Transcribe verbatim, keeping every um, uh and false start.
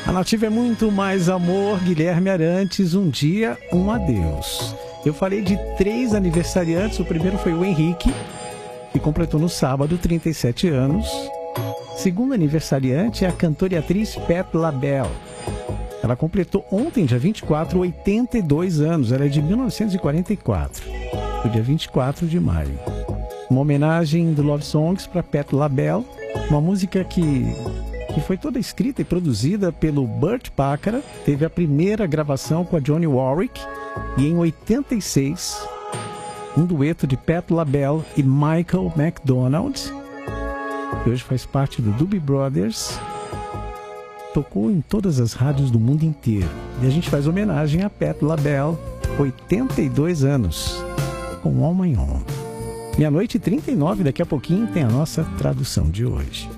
A Nativa é muito mais amor. Guilherme Arantes, um dia, um adeus. Eu falei de três aniversariantes. O primeiro foi o Henrique, que completou no sábado trinta e sete anos. Segundo aniversariante é a cantora e atriz Patti LaBelle. Ela completou ontem, dia vinte e quatro, oitenta e dois anos. Ela é de mil novecentos e quarenta e quatro, do dia vinte e quatro de maio. Uma homenagem do Love Songs para Patti LaBelle, uma música que, que foi toda escrita e produzida pelo Burt Bacharach. Teve a primeira gravação com a Dionne Warwick e em oitenta e seis, um dueto de Patti LaBelle e Michael McDonald, que hoje faz parte do Doobie Brothers, tocou em todas as rádios do mundo inteiro. E a gente faz homenagem a Patti LaBelle, oitenta e dois anos, com All My Own. Meia-noite e trinta e nove, daqui a pouquinho tem a nossa tradução de hoje.